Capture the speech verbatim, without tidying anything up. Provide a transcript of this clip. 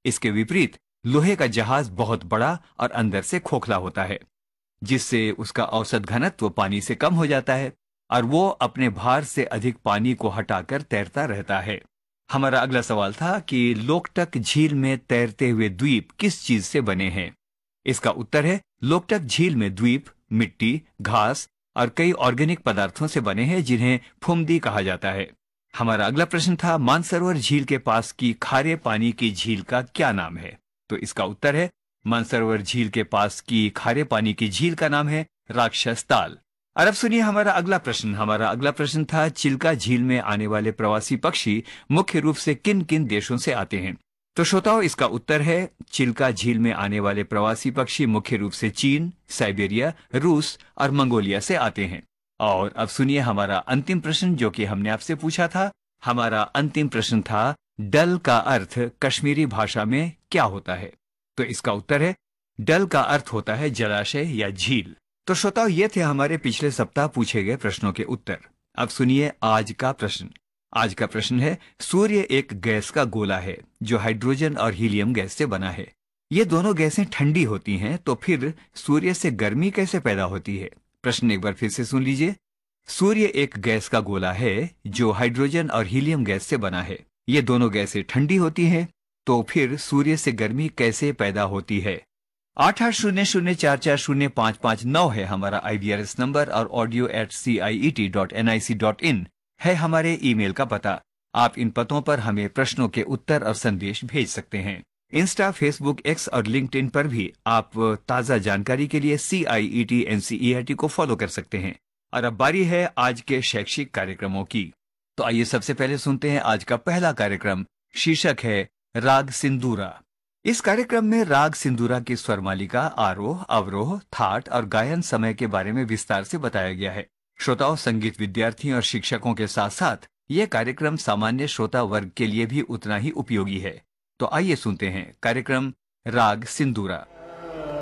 इसके विपरीत लोहे का जहाज बहुत बड़ा और अंदर से खोखला होता है, जिससे उसका औसत घनत्व पानी से कम हो जाता है और वो अपने भार से अधिक पानी को हटाकर तैरता रहता है। हमारा अगला सवाल था कि लोकटक झील में तैरते हुए द्वीप किस चीज से बने हैं। इसका उत्तर है लोकटक झील में द्वीप मिट्टी, घास और कई ऑर्गेनिक पदार्थों से बने हैं जिन्हें फुमदी कहा जाता है। हमारा अगला प्रश्न था मानसरोवर झील के पास की खारे पानी की झील का क्या नाम है। तो इसका उत्तर है मानसरोवर झील के पास की खारे पानी की झील का नाम है राक्षस ताल। और अब सुनिए हमारा अगला प्रश्न। हमारा अगला प्रश्न था चिल्का झील में आने वाले प्रवासी पक्षी मुख्य रूप से किन किन देशों से आते हैं। तो श्रोताओ, इसका उत्तर है चिल्का झील में आने वाले प्रवासी पक्षी मुख्य रूप से चीन, साइबेरिया, रूस और मंगोलिया से आते हैं। और अब सुनिए हमारा अंतिम प्रश्न जो कि हमने आपसे पूछा था। हमारा अंतिम प्रश्न था डल का अर्थ कश्मीरी भाषा में क्या होता है। तो इसका उत्तर है डल का अर्थ होता है जलाशय या झील। तो श्रोताओ, ये थे हमारे पिछले सप्ताह पूछे गए प्रश्नों के उत्तर। अब सुनिए आज का प्रश्न। आज का प्रश्न है सूर्य एक गैस का गोला है जो हाइड्रोजन और हीलियम गैस से बना है। ये दोनों गैसें ठंडी होती हैं, तो फिर सूर्य से गर्मी कैसे पैदा होती है। प्रश्न एक बार फिर से सुन लीजिए। सूर्य एक गैस का गोला है जो हाइड्रोजन और हीलियम गैस से बना है। ये दोनों गैसें ठंडी होती हैं, तो फिर सूर्य से गर्मी कैसे पैदा होती है। आठ आठ शून्य शून्य चार चार शून्य पाँच पाँच नौ है हमारा आई वी आर एस नंबर और audio eight C I E T dot N I C dot in है हमारे ईमेल का पता। आप इन पतों पर हमें प्रश्नों के उत्तर और संदेश भेज सकते हैं। इंस्टा, फेसबुक, एक्स और लिंक्डइन पर भी आप ताज़ा जानकारी के लिए सी आई E T N C E R T को फॉलो कर सकते हैं। और अब बारी है आज के शैक्षिक कार्यक्रमों की। तो आइए सबसे पहले सुनते हैं आज का पहला कार्यक्रम। शीर्षक है राग सिंदूरा। इस कार्यक्रम में राग सिंदूरा की स्वरमालिका, आरोह, अवरोह, थाट और गायन समय के बारे में विस्तार से बताया गया है। श्रोताओं, संगीत विद्यार्थियों और शिक्षकों के साथ साथ ये कार्यक्रम सामान्य श्रोता वर्ग के लिए भी उतना ही उपयोगी है। तो आइए सुनते हैं कार्यक्रम राग सिंदूरा।